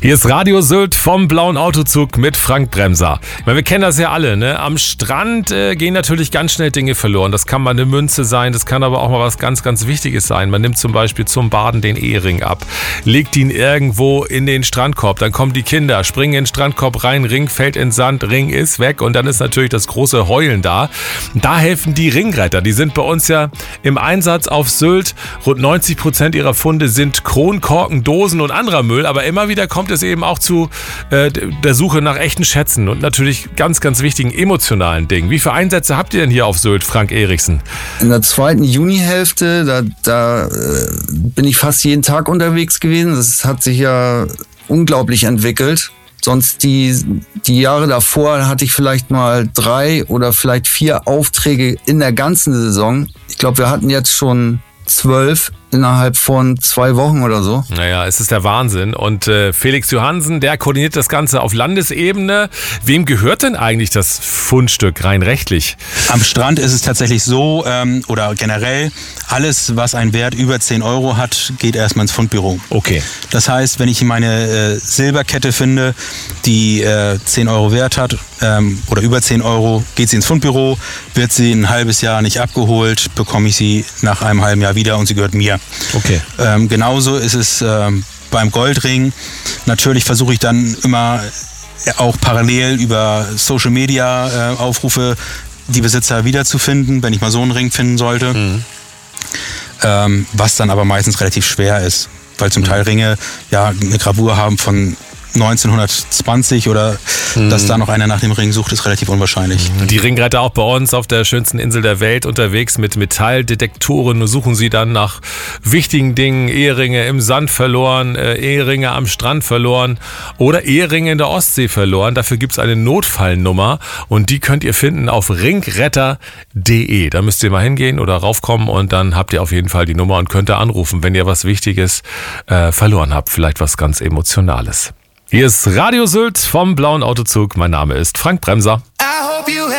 Hier ist Radio Sylt vom blauen Autozug mit Frank Bremser. Ich meine, wir kennen das ja alle, ne? Am Strand gehen natürlich ganz schnell Dinge verloren. Das kann mal eine Münze sein, das kann aber auch mal was ganz, ganz Wichtiges sein. Man nimmt zum Beispiel zum Baden den Ehering ab, legt ihn irgendwo in den Strandkorb, dann kommen die Kinder, springen in den Strandkorb rein, Ring fällt in Sand, Ring ist weg und dann ist natürlich das große Heulen da. Da helfen die Ringretter, die sind bei uns ja im Einsatz auf Sylt. Rund 90% ihrer Funde sind Kronkorken, Dosen und anderer Müll, aber immer wieder kommt es eben auch zu der Suche nach echten Schätzen und natürlich ganz, ganz wichtigen emotionalen Dingen. Wie viele Einsätze habt ihr denn hier auf Sylt, Frank Erichsen? In der zweiten Junihälfte, da bin ich fast jeden Tag unterwegs gewesen. Das hat sich ja unglaublich entwickelt. Sonst die Jahre davor hatte ich vielleicht mal 3 oder vielleicht 4 Aufträge in der ganzen Saison. Ich glaube, wir hatten jetzt schon 12 innerhalb von 2 Wochen oder so. Naja, es ist der Wahnsinn. Und Felix Johansen, der koordiniert das Ganze auf Landesebene. Wem gehört denn eigentlich das Fundstück rein rechtlich? Am Strand ist es tatsächlich so, oder generell, alles, was einen Wert über 10 Euro hat, geht erstmal ins Fundbüro. Okay. Das heißt, wenn ich meine Silberkette finde, die 10 Euro Wert hat, oder über 10 Euro, geht sie ins Fundbüro, wird sie ein halbes Jahr nicht abgeholt, bekomme ich sie nach einem halben Jahr wieder und sie gehört mir. Okay. Genauso ist es beim Goldring. Natürlich versuche ich dann immer auch parallel über Social Media Aufrufe die Besitzer wiederzufinden, wenn ich mal so einen Ring finden sollte. Was dann aber meistens relativ schwer ist, weil zum Teil Ringe ja eine Gravur haben von 1920 oder dass da noch einer nach dem Ring sucht, ist relativ unwahrscheinlich. Die Ringretter auch bei uns auf der schönsten Insel der Welt unterwegs mit Metalldetektoren. Suchen sie dann nach wichtigen Dingen, Eheringe im Sand verloren, Eheringe am Strand verloren oder Eheringe in der Ostsee verloren. Dafür gibt es eine Notfallnummer und die könnt ihr finden auf ringretter.de. Da müsst ihr mal hingehen oder raufkommen und dann habt ihr auf jeden Fall die Nummer und könnt da anrufen, wenn ihr was Wichtiges verloren habt. Vielleicht was ganz Emotionales. Hier ist Radio Sylt vom blauen Autozug. Mein Name ist Frank Bremser.